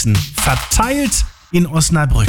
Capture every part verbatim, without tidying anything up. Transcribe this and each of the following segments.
verteilt in Osnabrück.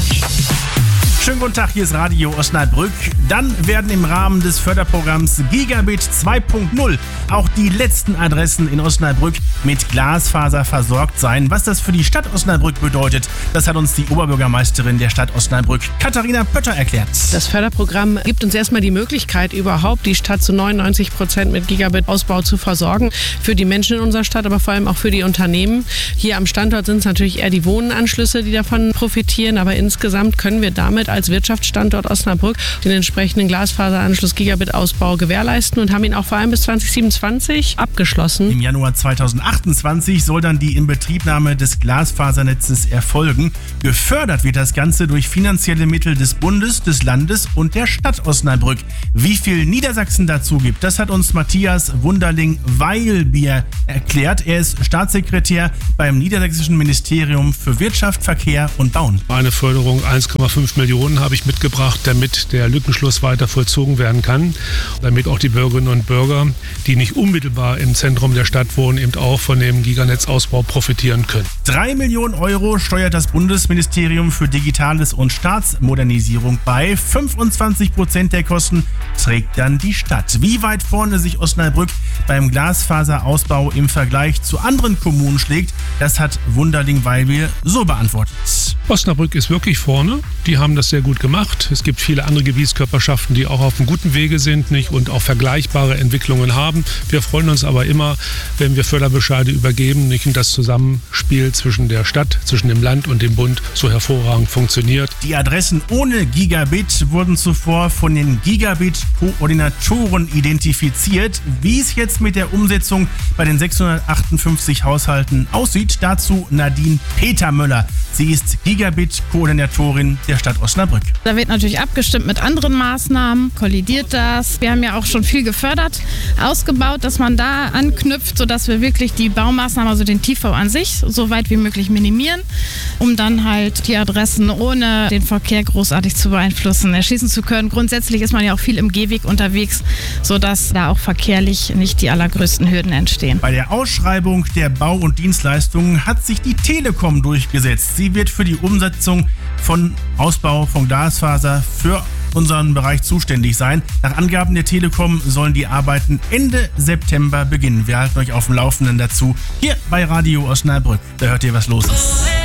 Schönen guten Tag, hier ist Radio Osnabrück. Dann werden im Rahmen des Förderprogramms Gigabit zwei Punkt null auch die letzten Adressen in Osnabrück mit Glasfaser versorgt sein. Was das für die Stadt Osnabrück bedeutet, das hat uns die Oberbürgermeisterin der Stadt Osnabrück, Katharina Pötter, erklärt. Das Förderprogramm gibt uns erstmal die Möglichkeit, überhaupt die Stadt zu neunundneunzig Prozent mit Gigabit-Ausbau zu versorgen. Für die Menschen in unserer Stadt, aber vor allem auch für die Unternehmen. Hier am Standort sind es natürlich eher die Wohnanschlüsse, die davon profitieren. Aber insgesamt können wir damit als Wirtschaftsstandort Osnabrück den entsprechenden Glasfaseranschluss Gigabit-Ausbau gewährleisten und haben ihn auch vor allem bis zwanzig siebenundzwanzig abgeschlossen. Im Januar zweitausendachtundzwanzig soll dann die Inbetriebnahme des Glasfasernetzes erfolgen. Gefördert wird das Ganze durch finanzielle Mittel des Bundes, des Landes und der Stadt Osnabrück. Wie viel Niedersachsen dazu gibt, das hat uns Matthias Wunderling-Weilbier erklärt. Er ist Staatssekretär beim Niedersächsischen Ministerium für Wirtschaft, Verkehr und Bauen. Eine Förderung eins Komma fünf Millionen habe ich mitgebracht, damit der Lückenschluss weiter vollzogen werden kann, damit auch die Bürgerinnen und Bürger, die nicht unmittelbar im Zentrum der Stadt wohnen, eben auch von dem Giganetzausbau profitieren können. Drei Millionen Euro steuert das Bundesministerium für Digitales und Staatsmodernisierung bei. fünfundzwanzig Prozent der Kosten trägt dann die Stadt. Wie weit vorne sich Osnabrück beim Glasfaserausbau im Vergleich zu anderen Kommunen schlägt, das hat Wunderling-Weilbier so beantwortet. Osnabrück ist wirklich vorne. Die haben das sehr gut gemacht. Es gibt viele andere Gebietskörperschaften, die auch auf einem guten Wege sind, nicht, und auch vergleichbare Entwicklungen haben. Wir freuen uns aber immer, wenn wir Förderbescheide übergeben, nicht, und das Zusammenspiel zwischen der Stadt, zwischen dem Land und dem Bund so hervorragend funktioniert. Die Adressen ohne Gigabit wurden zuvor von den Gigabit-Koordinatoren identifiziert. Wie es jetzt mit der Umsetzung bei den sechshundertachtundfünfzig Haushalten aussieht, dazu Nadine Petermöller. Sie ist Gigabit-Koordinatorin der Stadt Osnabrück. Da wird natürlich abgestimmt mit anderen Maßnahmen, kollidiert das. Wir haben ja auch schon viel gefördert, ausgebaut, dass man da anknüpft, sodass wir wirklich die Baumaßnahmen, also den T V an sich, so weit wie möglich minimieren, um dann halt die Adressen ohne den Verkehr großartig zu beeinflussen, erschließen zu können. Grundsätzlich ist man ja auch viel im Gehweg unterwegs, sodass da auch verkehrlich nicht die allergrößten Hürden entstehen. Bei der Ausschreibung der Bau- und Dienstleistungen hat sich die Telekom durchgesetzt. Sie wird für die Umsetzung von Ausbau von Glasfaser für unseren Bereich zuständig sein. Nach Angaben der Telekom sollen die Arbeiten Ende September beginnen. Wir halten euch auf dem Laufenden dazu hier bei Radio Osnabrück. Da hört ihr, was los ist.